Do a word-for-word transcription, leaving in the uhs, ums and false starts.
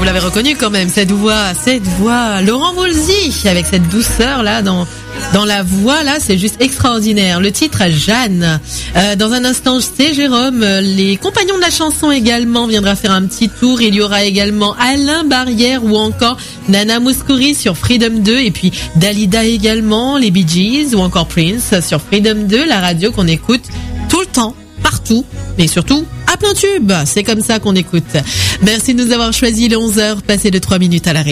Vous l'avez reconnu quand même, cette voix, cette voix. Laurent Voulzy, avec cette douceur là dans dans la voix là, c'est juste extraordinaire. Le titre Jeanne. Euh, dans un instant, c'est Jérôme. Les compagnons de la chanson également viendra faire un petit tour. Il y aura également Alain Barrière ou encore Nana Mouskouri sur Freedom deux et puis Dalida également, les Bee Gees ou encore Prince sur Freedom deux, la radio qu'on écoute tout le temps, partout, mais surtout à plein tube. C'est comme ça qu'on écoute. Merci de nous avoir choisi les onze heures, passé de trois minutes à l'arrêt.